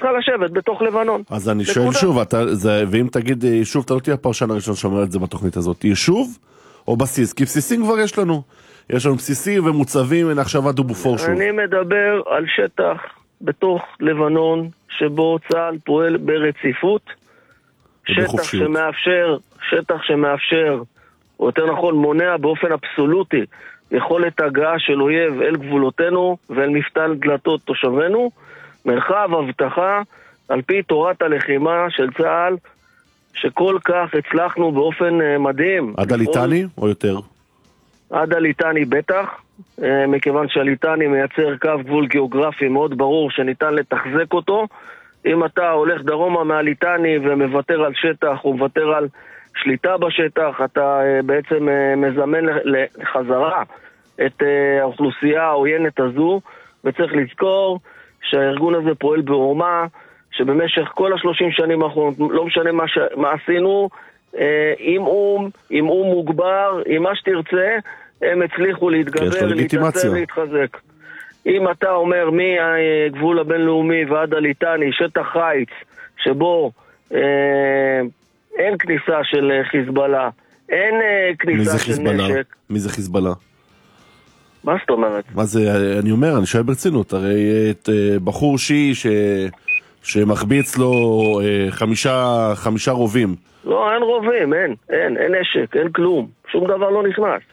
צריכה לשבת בתוך לבנון. אז אני שואל שוב, ואם תגיד יישוב, אתה לא תהיה הפרשן הראשון שאומר את זה בתוכנית הזאת, יישוב או בסיס? כי בסיסים כבר יש לנו. יש לנו בסיסים ומוצבים, הנה עכשיו עדו בופור שוב. אני מדבר על שטח בתוך לבנון, שבו צה"ל פועל ברציפות, שטח שמאפשר, או יותר נכון מונע באופן אבסולוטי, יכולת הגעה של אויב אל גבולותינו ואל מפתן דלתות תושבינו, מרחב הבטחה על פי תורת הלחימה של צה"ל, שכל כך הצלחנו באופן מדהים. עד הליטני או יותר? עד הליטני בטח, מכיוון שהליטני מייצר קו גבול גיאוגרפי מאוד ברור שניתן לתחזק אותו. אם אתה הולך דרומה מהליטני ומוותר על שטח או מוותר על שליטה בשטח, אתה בעצם מזמן לחזרה את האוכלוסייה העוינת הזו, וצריך לזכור שהארגון הזה פועל בעורמה, שבמשך כל 30 שנים האחרונות, לא משנה מה עשינו, עם מוגבר, עם מה שתרצה, הם הצליחו להתגבר, להתעצר, להתחזק. אם אתה אומר מהגבול הבינלאומי ועד הליטני, שטח חיץ, שבו אין כניסה של חיזבאללה, אין כניסה של נשק. מי זה חיזבאללה? מה זאת אומרת? מה זה, אני אומר, אני שואל ברצינות, הרי את בחור שיעי שמחביץ לו חמישה רובים. לא, אין רובים, אין נשק, אין כלום, שום דבר לא נכנס.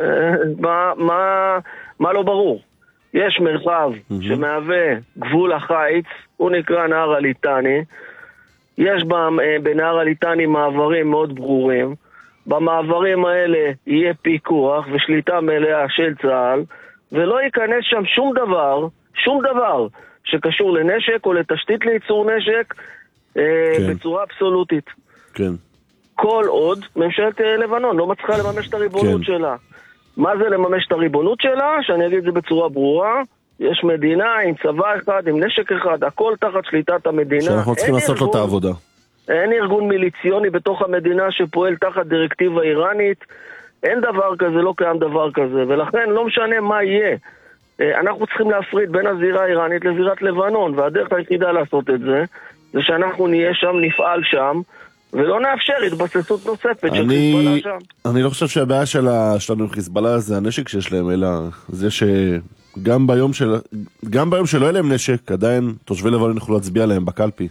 מה לא ברור? יש מרחב שמהווה גבול החיץ, הוא נקרא נהר הליטני, יש בנהר הליטני מעברים מאוד ברורים, במעברים האלה יהיה פיקוח ושליטה מלאה של צה"ל, ולא ייכנס שם שום דבר שקשור לנשק או לתשתית לייצור נשק בצורה אבסולוטית. כן. כל עוד ממשלת לבנון לא מצליחה לממש את הריבונות שלה. מה זה לממש את הריבונות שלה? שאני אגיד את זה בצורה ברורה, יש מדינה עם צבא אחד, עם נשק אחד, הכל תחת שליטת המדינה. שאנחנו צריכים לעשות לו את העבודה. אין ארגון מיליציוני בתוך המדינה שפועל תחת דירקטיבה איראנית, אין דבר כזה, לא קיים דבר כזה, ולכן לא משנה מה יהיה. אנחנו צריכים להפריד בין הזירה האיראנית לזירת לבנון, והדרך היחידה לעשות את זה, זה שאנחנו נהיה שם, נפעל שם, ולא נאפשר התבססות נוספת של חיזבאללה שם. אני לא חושב שהבעיה שלנו עם חיזבאללה זה הנשק שיש להם, אלא זה שגם ביום שלא יהיה להם נשק, עדיין תושבי לבנון יוכלו להצביע להם בקלפי.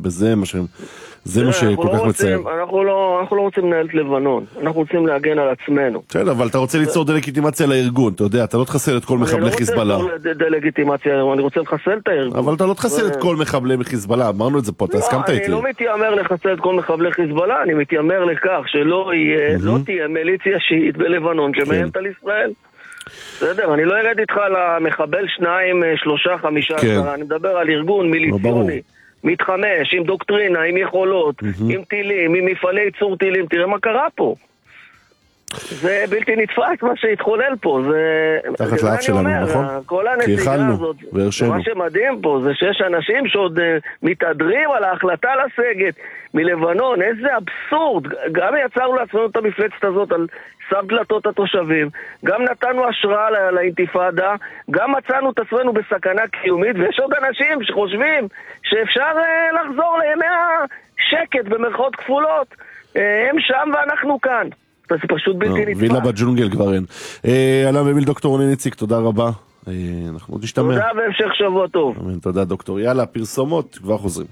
זה מה שכל כך מצער. אנחנו לא רוצים לנהל את לבנון, אנחנו רוצים להגן על עצמנו. בסדר, אבל אתה רוצה ליצור דלגיטימציה לארגון, אתה יודע, אתה לא תחסל את כל מחבלי חיזבאללה. אני לא רוצה דלגיטימציה, אני רוצה לחסל את הארגון. אבל אתה לא תחסל את כל מחבלי חיזבאללה, אמרנו את זה פה, אתה הסכמת איתי. אני לא מתיימר לחסל את כל מחבלי חיזבאללה, אני מתיימר לכך שלא תהיה מיליציה שיעית בלבנון שמאיימת על ישראל. בסדר, אני לא ארד איתך למחבל 2, 3, 15, אני מדבר על ארגון מיליציוני, מתחמש, עם דוקטרינה, עם יכולות, עם טילים, עם מפעלי ייצור טילים, תראה מה קרה פה. זה בלתי נתפס מה שהתחולל פה, תחת לאף שלנו, נכון? כל הנסיגה הזאת, מה שמדהים פה זה שיש אנשים שעוד מתהדרים על ההחלטה לסגת מלבנון, איזה אבסורד, גם יצרנו לעצמנו את המפלצת הזאת על סף דלתות התושבים, גם נתנו השראה לאינתיפאדה, גם מצאנו את עצמנו בסכנה קיומית, ויש עוד אנשים שחושבים שאפשר לחזור לימי השקט במרכאות כפולות, הם שם ואנחנו כאן. זה פשוט בלתי נתפס. וילה בג'ונגל כבר אין. אללה ומיל דוקטור רוני איציק, תודה רבה. אנחנו עוד נשתמע. תודה והמשך שבוע טוב. תודה דוקטור. יאללה, פרסומות, כבר חוזרים.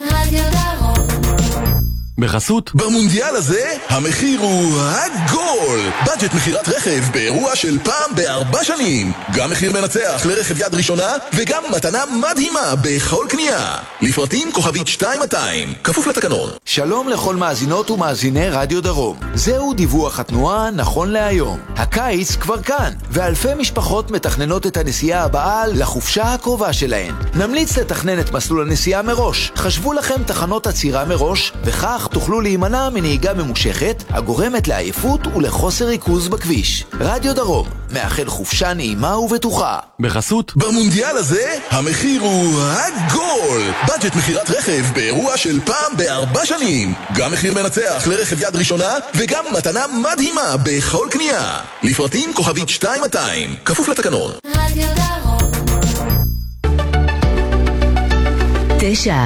בחסות במונדיאל הזה המחיר הוא הגול. בדג'ט מחירת רכב באירוע של פעם ב4 שנים, גם מחיר מנצח לרכב יד ראשונה וגם מתנה מדהימה בכל קנייה. לפרטים כוכבית 2200 כפוף לתקנון. שלום לכל מאזינות ומאזיני רדיו דרום, זהו דיווח התנועה נכון להיום. הקיץ כבר כאן ואלפי משפחות מתכננות את הנסיעה הבאה לחופשה הקרובה שלהן. נמליץ לתכנן את מסלול הנסיעה מראש. חשבו לכם תחנות עצירה מראש, וכך תוכלו להימנע מנהיגה ממושכת הגורמת לעייפות ולחוסר ריכוז בכביש. רדיו דרום מאחל חופשה נעימה ובטוחה. בחסות במונדיאל הזה המחיר הוא הגול. בדג'ט מחירת רכב באירוע של פעם ב4 שנים, גם מחיר מנצח לרכב יד ראשונה וגם מתנה מדהימה בכל קנייה. לפרטים כוכבית 2200 כפוף לתקנון. רדיו דרום 9